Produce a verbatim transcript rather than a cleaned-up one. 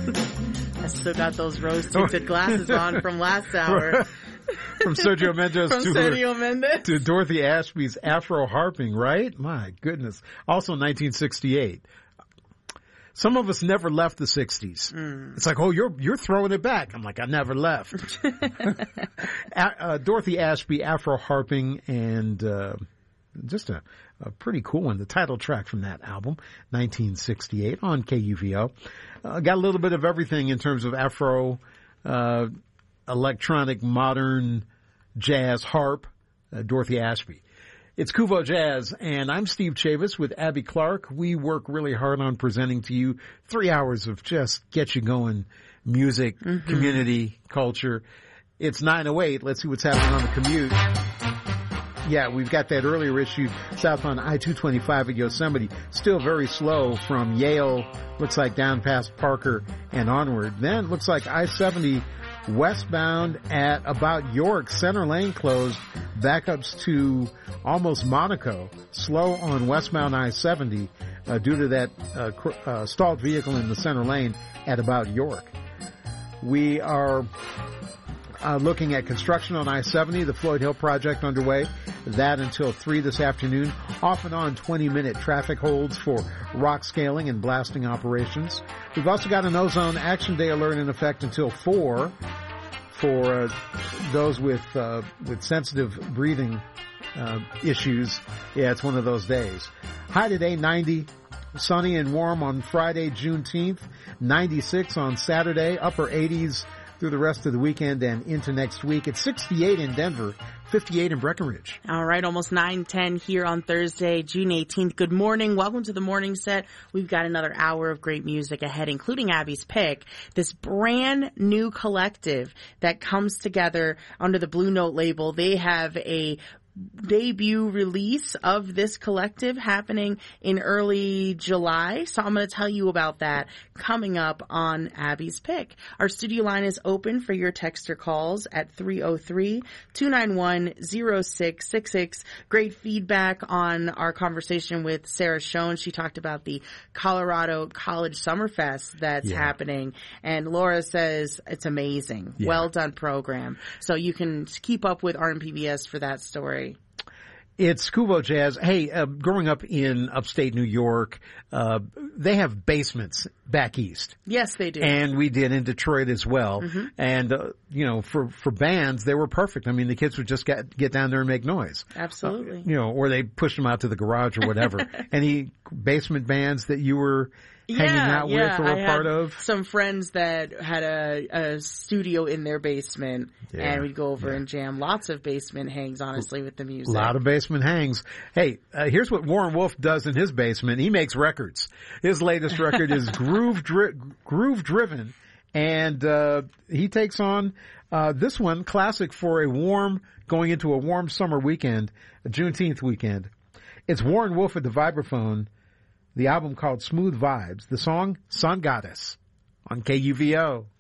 I still got those rose-tinted glasses on from last hour. From Sergio Mendes From to, Sergio Mendes. to Dorothy Ashby's Afro harping, right? My goodness. Also nineteen sixty-eight. Some of us never left the sixties. Mm. It's like, oh, you're you're throwing it back. I'm like, I never left. uh, Dorothy Ashby, Afro harping, and uh, just a, a pretty cool one. The title track from that album, nineteen sixty-eight, on K U V O. Uh, got a little bit of everything in terms of Afro, uh, electronic, modern, jazz, harp. Uh, Dorothy Ashby. It's Kuvo Jazz, and I'm Steve Chavis with Abby Clark. We work really hard on presenting to you three hours of just get you going music, mm-hmm. community, culture. It's nine oh eight. Let's see what's happening on the commute. Yeah, we've got that earlier issue south on I two twenty-five at Yosemite. Still very slow from Yale, looks like down past Parker and onward. Then looks like I seventy westbound at about York, center lane closed, backups to almost Monaco, slow on westbound I seventy uh, due to that uh, cr- uh, stalled vehicle in the center lane at about York. We are uh, looking at construction on I seventy, the Floyd Hill project underway. That until three this afternoon. Off and on twenty minute traffic holds for rock scaling and blasting operations. We've also got an ozone action day alert in effect until four for uh, those with uh, with sensitive breathing uh, issues. Yeah, it's one of those days. High today, ninety. Sunny and warm on Friday, Juneteenth. ninety-six on Saturday. Upper eighties through the rest of the weekend and into next week. It's sixty-eight in Denver, fifty-eight in Breckenridge. All right, almost nine ten here on Thursday, June eighteenth. Good morning. Welcome to the morning set. We've got another hour of great music ahead, including Abby's pick, this brand new collective that comes together under the Blue Note label. They have a debut release of this collective happening in early July. So I'm going to tell you about that coming up on Abby's Pick. Our studio line is open for your texter calls at three oh three, two nine one, oh six six six. Great feedback on our conversation with Sarah Schoen. She talked about the Colorado College Summerfest that's yeah. happening. And Laura says it's amazing. Yeah. Well done program. So you can keep up with R M P B S for that story. It's Kuvo Jazz. Hey, uh, growing up in upstate New York, uh, they have basements back east. Yes, they do. And we did in Detroit as well. Mm-hmm. And, uh, you know, for, for bands, they were perfect. I mean, the kids would just get, get down there and make noise. Absolutely. Uh, you know, or they pushed them out to the garage or whatever. Any basement bands that you were hanging yeah, out yeah. with or I a part had of? Some friends that had a, a studio in their basement, yeah. and we'd go over yeah. and jam. Lots of basement hangs, honestly, with the music. A lot of basement hangs. Hey, uh, here's what Warren Wolf does in his basement. He makes records. His latest record is Groove Dri- Groove Driven, and uh, he takes on uh, this one, classic for a warm, going into a warm summer weekend, a Juneteenth weekend. It's Warren Wolf at the vibraphone. The album called Smooth Vibes. The song, Sun Goddess, on K U V O.